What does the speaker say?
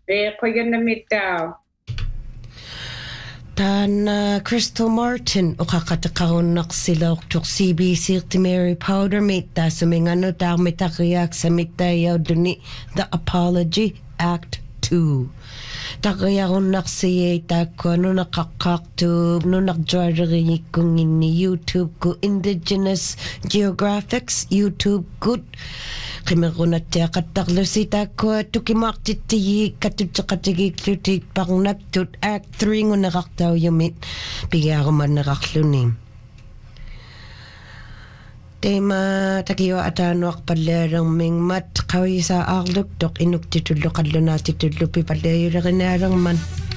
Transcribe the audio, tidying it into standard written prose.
Tan Crystal Martin o kakatakaon sila tok CBC ti Mary Powder mita sa mga ano daw mitakayak sa mitayaw duni The Apology Act 2. Takayakon naksiye ko no nakakaktub no nakjarari kong ini YouTube ko Indigenous Geographics YouTube good kaya ko na tiya kataklusita ko tukimak titiyi katutsakatigik tutik pang natut Act 3 ng nakaktaw yumit bigya ako man nakaklunim tema takiyo atano akpalerang ming mat kawi sa akluk tok inuk titulok kadlo na titulupi palayo na kinarang man